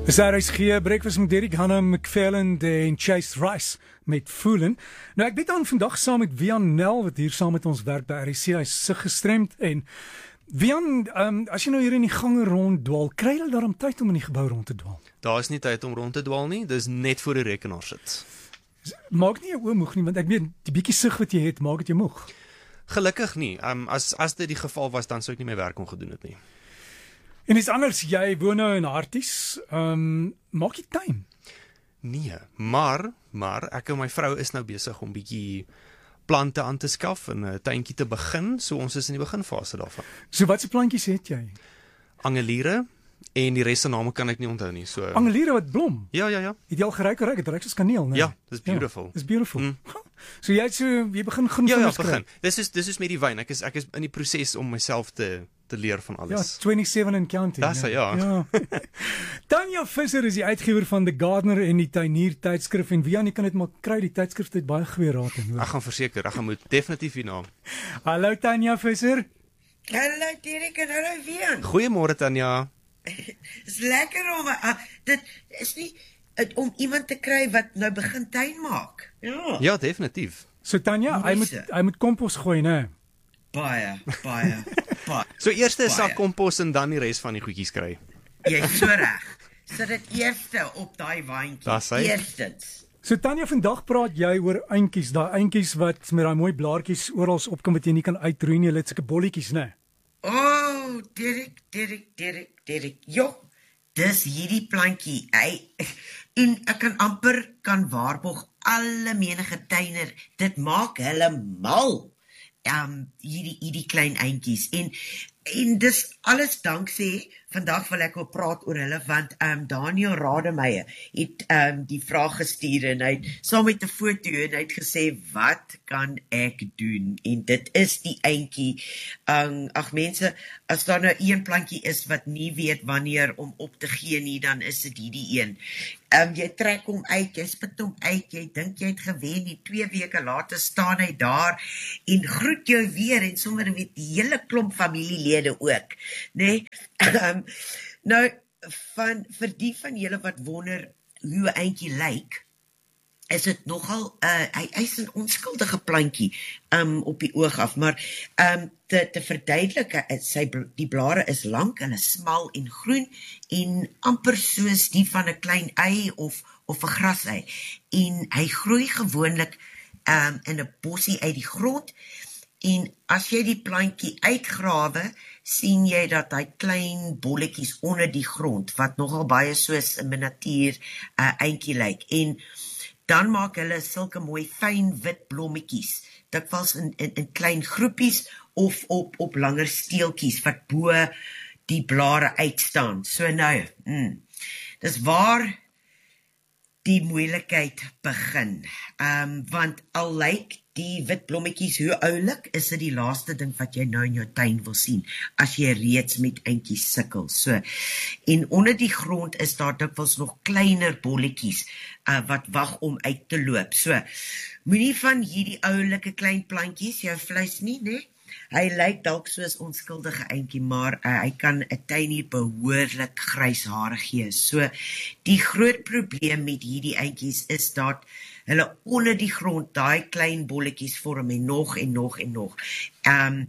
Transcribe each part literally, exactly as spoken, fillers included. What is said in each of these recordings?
Is daar is gee breakfast met Derek Hannah McFarland en Chase Rice met Voelen. Nou ek weet dan vandag saam met Wian Nel wat hier saam met ons werk by R C. Hy is sig gestremd en Wian, um, as jy nou hier in die gange ronddwaal, kry jy daarom tyd om in die gebou rond te dwaal? Daar is nie tyd om rond te dwaal nie, dis net voor die rekenaar sit. Maak nie jou oë moeg nie, want ek weet die bietjie sig wat jy het, maak dit jou moeg. Gelukkig nie. Um, as as dit die geval was, dan sou ek nie my werk kon gedoen het nie. En iets anders, jy woon nou in Harties, um, maak jy tuin? Nee, maar, maar ek en my vrou is nou besig om bietjie plante aan te skaf en 'n tuintjie te begin, so ons is in die beginfase daarvan. So wat se plantjies het jy? Angeliere en die res se name kan ek nie onthou nie. So Angeliere wat blom? Ja, ja, ja. Het jy al geruik, ruik het ruik soos kaneel, né? Ja, dis beautiful. Ja, dis beautiful. Mm. So jy het so jy begin groen Ja, ja, vingers begin. kry. Dis is dis is met die wyn. Ek is ek is in die proses om myself te te leer van Ja, alles. vyf-twee-sewe and counting. Dis hy, ja. ja. Tanya Visser is die uitgewer van The Gardener en die Tuinier tydskrif en Wian, jy kan dit maar kry, die tydskrif het baie goeie raad in. Ek gaan verseker, ek gaan moet definitief hierna. Hallo Tanya Visser. Hallo Derek en hallo Wian. Goeiemôre Tanya. Is lekker om uh, dit is nie uh, om iemand te kry wat nou begin tuin maak. Ja. Ja, definitief. So Tanya, hy moet hy moet kompos gooi, né? Baie, baie, baie. So eers 'n sak Baie. kompos en dan die res van die goedjies kry. Jy's so reg. Sit dit eerste op daai waantjie. Dis hy. Eerstens. So Tanya, vandag praat jy oor eintjies, daai eintjies wat met daai mooi blaartjies oral opkom wat jy nie kan uitroei nie, hulle het sulke bolletjies, né? Oh, Derek, Derek, Derek, Derek. Jo, dis hierdie plantjie. Hy en ek kan amper kan waarborg alle menige tuiner, dit maak hulle mal. Um hierdie hierdie klein eintjies en en dis alles danksy vandag wil ek wil praat oor hulle want um Daniel Rademeier het um die vraag gestuur en hy het saam met 'n foto en hy het gesê wat kan ek doen en dit is die eintjie. Um ag mense, as daar nou een plantjie is wat nie weet wanneer om op te gee nie, dan is dit hierdie een. Um jy trek hom uit, jy spit hom uit, jy dink jy het gewen, en twee weke later staan hy daar en groet jou weer en sommer met die hele klomp familielede ook, né? Nee? Um, nou van vir die van julle wat wonder hoe 'n eintjie lyk, is dit nogal uh, hy hy's 'n onskuldige plantjie um op die oog af, maar um te te verduidelik, sy die blare is lank, hulle smal en groen en amper soos die van 'n klein ei of of 'n grasei en hy groei gewoonlik um in 'n bossie uit die grond. En as jy die plantjie uitgrawe, sien jy dat hy klein bolletjies onder die grond, wat nogal baie soos 'n miniatuur uh, eintjie lyk. En dan maak hulle sulke mooi fyn wit blommetjies, dikwels in, in, in klein groepies of op, op langer steeltjies wat bo die blare uitstaan. So nou, mm, dis waar die moeilikheid begin. Um, want al lyk die wit blommetjies hoe oulik, is dit die laaste ding wat jy nou in jou tuin wil sien, as jy reeds met eintjies sukkel. So, en onder die grond is daar dikwels nog kleiner bolletjies, uh, wat wag om uit te loop. So, moenie van hierdie oulike klein plantjies jou vleis nie, né? Hy lyk dalk soos onskuldige eintjie, maar uh, hy kan 'n tuinier behoorlik grys hare gee. So, die groot probleem met hierdie eintjies is dat hulle onder die grond daai klein bolletjies vorm en nog en nog en nog. Um,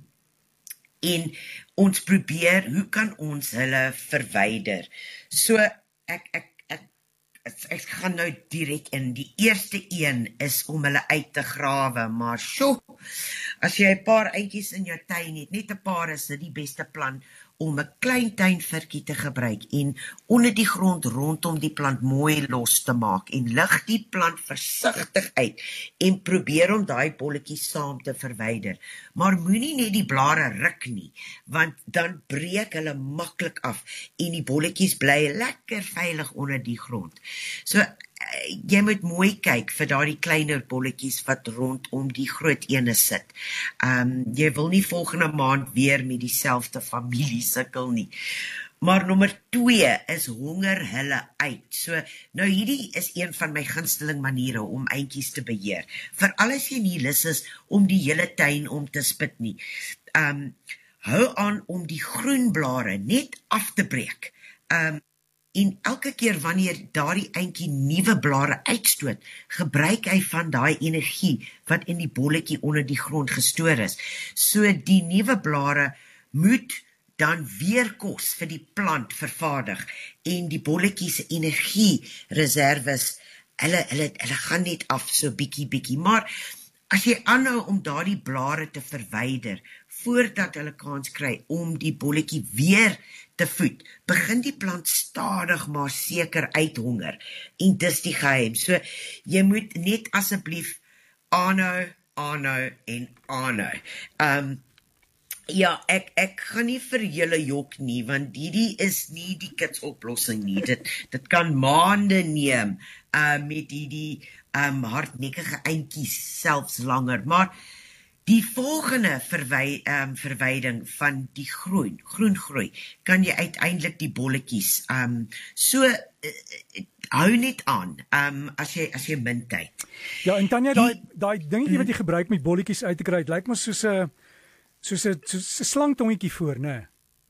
en ons probeer, hoe kan ons hulle verwyder? So, ek, ek, ek, ek gaan nou direk in. Die eerste een is om hulle uit te grawe, maar sjo, as jy 'n paar eitjies in jou tuin het, net 'n paar is dit die beste plan om 'n klein tuinvirkie te gebruik en onder die grond rondom die plant mooi los te maak en lig die plant versigtig uit en probeer om daai bolletjies saam te verwyder. Maar moenie net die blare ruk nie, want dan breek hulle maklik af en die bolletjies bly lekker veilig onder die grond. So jy moet mooi kyk vir daardie kleiner bolletjies wat rondom die groot ene sit. Um, jy wil nie volgende maand weer met dieselfde familie sukkel nie. Maar nommer twee is honger hulle uit. So, nou hierdie is een van my gunsteling maniere om eintjies te beheer. Veral as jy nie lus is om die hele tuin om te spit nie. Um, hou aan om die groen blare net af te breek. Um, En elke keer wanneer daardie eintjie nuwe blare uitstoot, gebruik hy van daai energie wat in die bolletjie onder die grond gestoor is. So die nuwe blare moet dan weer kos vir die plant vervaardig en die bolletjie se energiereserwes, hulle, hulle, hulle gaan net af so bietjie bietjie, maar as jy aanhou om daardie blare te verwyder, voordat hulle kans kry om die bolletjie weer te voed, begin die plant stadig maar seker uithonger, en dis die geheim. So, jy moet net asseblief aanhou, aanhou en aanhou. Um, ja, ek, ek gaan nie vir julle jok nie, want hierdie is nie die kitsoplossing nie, dit, dit kan maande neem, uh, met hierdie um, hardnekkige eintjies, selfs langer, maar die volgende verwy, um, verwyding van die groen, groengroei, kan jy uiteindelik die bolletjies, um, so, uh, hou net aan, um, as jy, as jy min tyd. Ja, en Tanya, daai, daai dingetjie wat jy gebruik met bolletjies uit te kry, het lyk maar soos 'n soos 'n soos 'n slangtongetjie voor, né?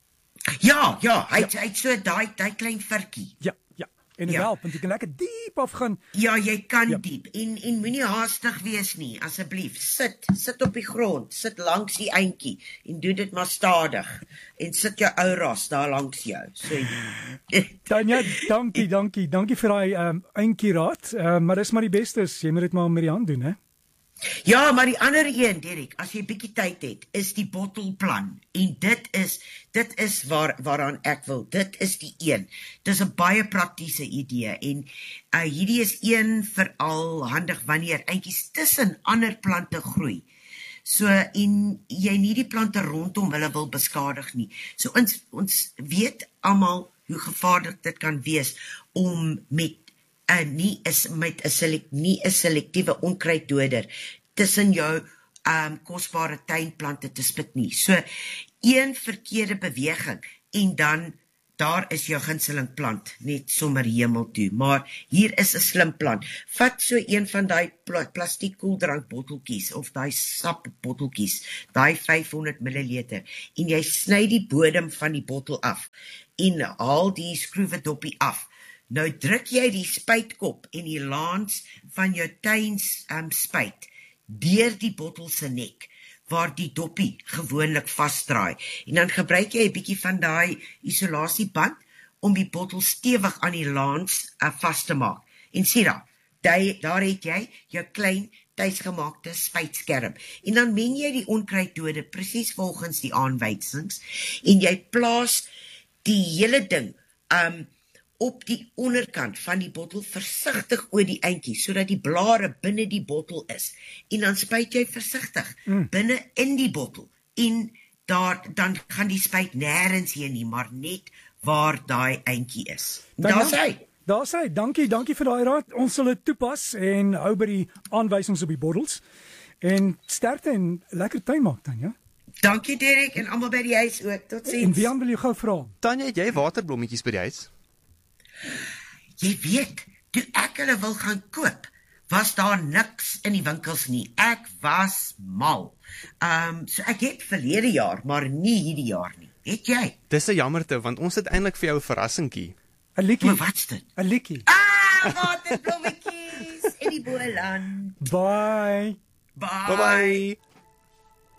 Ja, ja, hy, ja. hy het so daai, daai klein virkie. Ja, ja, en Ja. help, want jy kan lekker diep afgaan. Ja, jy kan Ja. diep, en, en moenie haastig wees nie, asseblief, sit, sit op die grond, sit langs die eintjie, en doe dit maar stadig, en sit jou ou ras daar langs jou, so, Tanya, dankie, dankie, dankie vir daai um, eentjie raad, uh, maar dis maar die beste is, jy moet dit maar met die hand doen, hè? Ja, maar die ander een, Derek, as jy bietjie tyd het, is die bottelplan. En dit is, dit is waar, waaraan ek wil. Dit is die een. Dit is 'n baie praktiese idee. En uh, hierdie is een veral handig wanneer eintjies tussen ander plante groei. So, en jy nie die plante rondom hulle wil beskadig nie. So, ons, ons weet almal hoe gevaarlik dit kan wees om met Uh, nie is met 'n selek, nie 'n selektiewe onkruiddoder tussen jou um, kosbare tuinplante te spit nie. So, een verkeerde beweging en dan daar is jou gunsteling plant net sommer hemel toe. Maar hier is 'n slim plan. Vat so een van daai pla plastiek koeldrankbotteltjies of daai sapbotteltjies, daai vyfhonderd milliliter, en jy sny die bodem van die bottel af en haal die skroewedoppie af. Nou druk jy die spuitkop en die laans van jou tuins um, spuit deur die bottel se nek, waar die doppie gewoonlik vasdraai. En dan gebruik jy 'n bietjie van daai isolasieband om die bottel stewig aan die laans uh, vas te maak. En sien daar, die, daar het jy jou klein tuisgemaakte spuitskerm. En dan meng jy die onkruiddode presies volgens die aanwysings en jy plaas die hele ding um, op die onderkant van die bottel versigtig oor die eintjie, sodat die blare binne die bottel is. En dan spuit jy versigtig mm. binne in die bottel. En daar, dan gaan die spuit nêrens heen nie, maar net waar daai eintjie is. Daar's hy. Daar's hy. Dankie, dankie vir daai raad. Ons sal dit toepas en hou by die aanwysings op die bottels. En sterkte en lekker tuin maak dan, ja? Dankie Derek en almal by die huis ook. Totsiens. En wie aan wil jy gou vra? Tanya, het jy waterblommetjies by die huis? Jy weet, toe ek hulle wil gaan koop, was daar niks in die winkels nie. Ek was mal. Um, so ek het verlede jaar, maar nie hierdie jaar nie. Het jy? Dis 'n jammerte, want ons het eintlik vir jou 'n verrassingkie. 'n Liedjie. Maar wat's dit? 'n Liedjie. Ah, waterblommetjies in die Boland. Bye. Bye. Bye bye.